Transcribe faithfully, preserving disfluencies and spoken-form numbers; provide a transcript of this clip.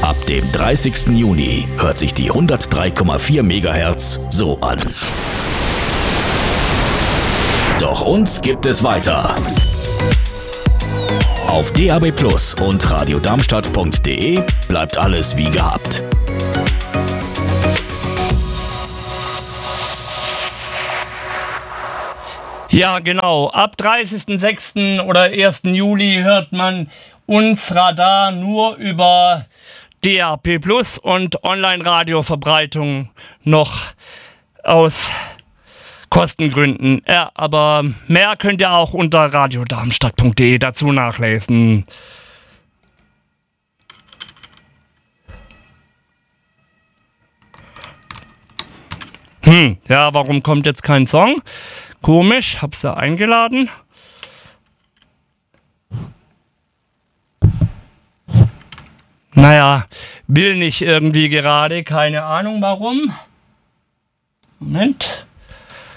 Ab dem dreißigsten Juni hört sich die hundertdrei Komma vier Megahertz so an. Doch uns gibt es weiter. Auf D A B Plus und radiodarmstadt punkt de bleibt alles wie gehabt. Ja, genau. Ab dreißigsten sechsten oder ersten Juli hört man uns Radar nur über D A B Plus und Online-Radio-Verbreitung noch aus Kostengründen. Ja, aber mehr könnt ihr auch unter radiodarmstadt punkt de dazu nachlesen. Hm, ja, warum kommt jetzt kein Song? Komisch, hab's ja eingeladen. Naja, will nicht irgendwie gerade, keine Ahnung warum. Moment.